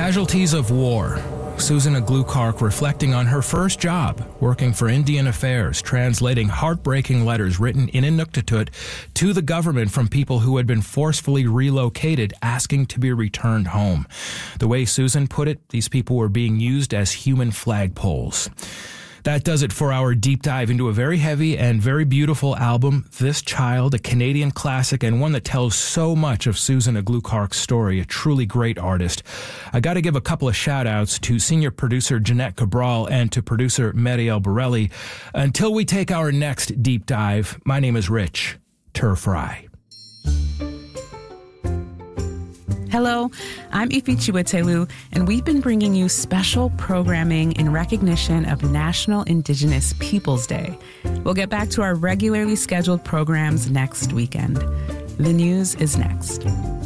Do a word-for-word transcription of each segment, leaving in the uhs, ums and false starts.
Casualties of War. Susan Aglukark reflecting on her first job, working for Indian Affairs, translating heartbreaking letters written in Inuktitut to the government from people who had been forcefully relocated, asking to be returned home. The way Susan put it, these people were being used as human flagpoles. That does it for our deep dive into a very heavy and very beautiful album, This Child, a Canadian classic and one that tells so much of Susan Aglukark's story, a truly great artist. I got to give a couple of shout-outs to senior producer Jeanette Cabral and to producer Marielle Borelli. Until we take our next deep dive, my name is Rich Turfry. Hello, I'm Ifi Chiwetelu, and we've been bringing you special programming in recognition of National Indigenous Peoples Day. We'll get back to our regularly scheduled programs next weekend. The news is next.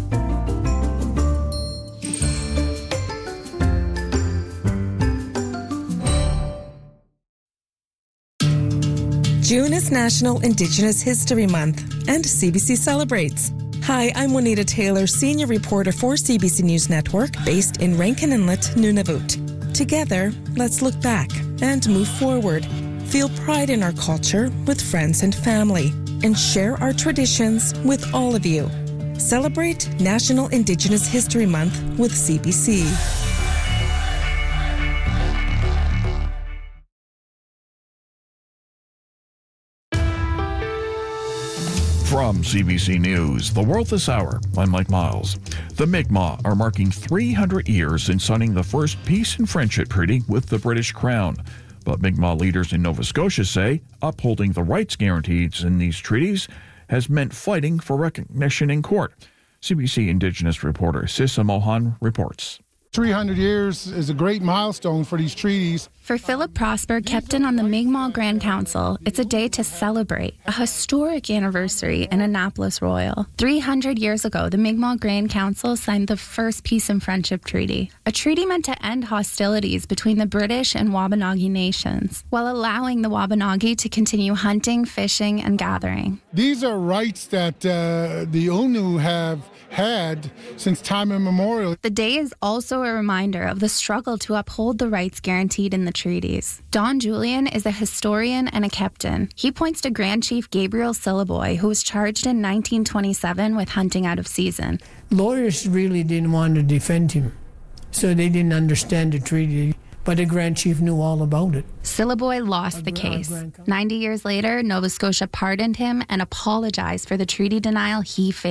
June is National Indigenous History Month, and C B C celebrates. Hi, I'm Juanita Taylor, senior reporter for C B C News Network, based in Rankin Inlet, Nunavut. Together, let's look back and move forward. Feel pride in our culture with friends and family, and share our traditions with all of you. Celebrate National Indigenous History Month with C B C. From C B C News, The World This Hour, I'm Mike Miles. The Mi'kmaq are marking three hundred years in signing the first peace and friendship treaty with the British Crown. But Mi'kmaq leaders in Nova Scotia say upholding the rights guarantees in these treaties has meant fighting for recognition in court. C B C Indigenous reporter Sissa Mohan reports. three hundred years is a great milestone for these treaties. For Philip Prosper, captain on the Mi'kmaq Grand Council, it's a day to celebrate, a historic anniversary in Annapolis Royal. three hundred years ago, the Mi'kmaq Grand Council signed the first Peace and Friendship Treaty, a treaty meant to end hostilities between the British and Wabanagi nations, while allowing the Wabanagi to continue hunting, fishing, and gathering. These are rights that uh, the Unu have had since time immemorial. The day is also a reminder of the struggle to uphold the rights guaranteed in the treaties. Don Julian is a historian and a captain. He points to Grand Chief Gabriel Syliboy, who was charged in nineteen twenty-seven with hunting out of season. Lawyers really didn't want to defend him, so they didn't understand the treaty. But the Grand Chief knew all about it. Syliboy lost the case. ninety years later, Nova Scotia pardoned him and apologized for the treaty denial he faced.